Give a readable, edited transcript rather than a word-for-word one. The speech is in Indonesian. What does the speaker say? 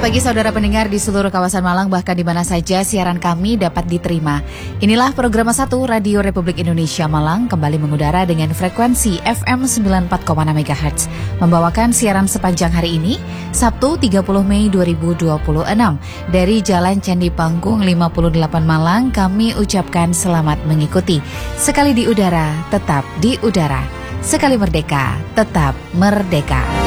pagi saudara pendengar di seluruh kawasan Malang, bahkan di mana saja siaran kami dapat diterima. Inilah program 1 Radio Republik Indonesia Malang kembali mengudara dengan frekuensi FM 94,6 MHz. Membawakan siaran sepanjang hari ini, Sabtu 30 Mei 2026. Dari Jalan Candi Panggung 58 Malang, kami ucapkan selamat mengikuti. Sekali di udara, tetap di udara. Sekali merdeka, tetap merdeka.